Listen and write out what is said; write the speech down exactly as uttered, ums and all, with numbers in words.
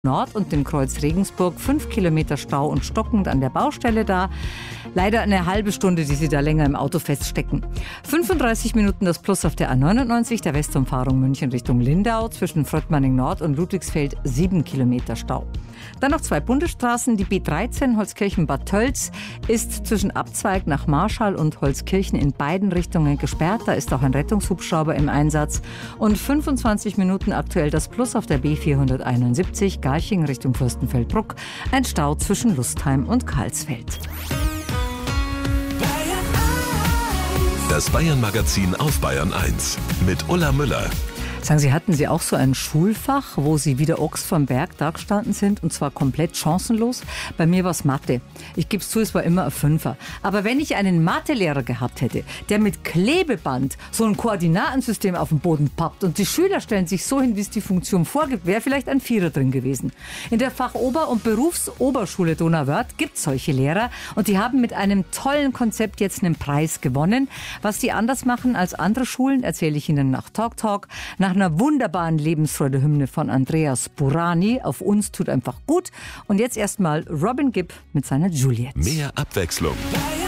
Nord und dem Kreuz Regensburg. Fünf Kilometer Stau und stockend an der Baustelle da. Leider eine halbe Stunde, die Sie da länger im Auto feststecken. fünfunddreißig Minuten das Plus auf der A neunundneunzig, der Westumfahrung München Richtung Lindau. Zwischen Fröttmanning Nord und Ludwigsfeld sieben Kilometer Stau. Dann noch zwei Bundesstraßen. Die B dreizehn Holzkirchen-Bad Tölz ist zwischen Abzweig nach Marschall und Holzkirchen in beiden Richtungen gesperrt. Da ist auch ein Rettungshubschrauber im Einsatz. Und fünfundzwanzig Minuten aktuell das Plus auf der B vierhunderteinundsiebzig Garching Richtung Fürstenfeldbruck. Ein Stau zwischen Lustheim und Karlsfeld. Das Bayern-Magazin auf Bayern eins mit Ulla Müller. Sagen Sie, hatten Sie auch so ein Schulfach, wo Sie wie der Ochs vom Berg da gestanden sind und zwar komplett chancenlos? Bei mir war es Mathe. Ich gebe es zu, es war immer ein Fünfer. Aber wenn ich einen Mathelehrer gehabt hätte, der mit Klebeband so ein Koordinatensystem auf den Boden pappt und die Schüler stellen sich so hin, wie es die Funktion vorgibt, wäre vielleicht ein Vierer drin gewesen. In der Fachober- und Berufsoberschule Donauwörth gibt es solche Lehrer und die haben mit einem tollen Konzept jetzt einen Preis gewonnen. Was die anders machen als andere Schulen, erzähle ich Ihnen nach Talk Talk. Nach einer wunderbaren Lebensfreude-Hymne von Andreas Burani. Auf uns tut einfach gut. Und jetzt erstmal Robin Gibb mit seiner Juliet. Mehr Abwechslung.